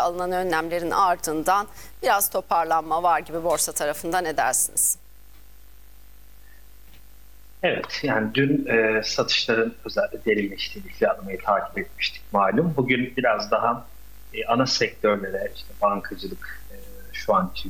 alınan önlemlerin ardından biraz toparlanma var gibi borsa tarafında, ne dersiniz? Evet, yani dün satışların özellikle derinleştiğini, fiyatlamayı takip etmiştik malum. Bugün biraz daha ana sektörlere, işte bankacılık şu an için